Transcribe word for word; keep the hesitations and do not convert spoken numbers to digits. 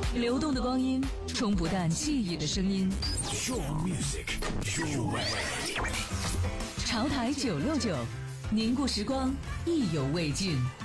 流动的光阴，冲不淡记忆的声音。 Your music, your way。 潮台九六九，凝固时光，意犹未尽。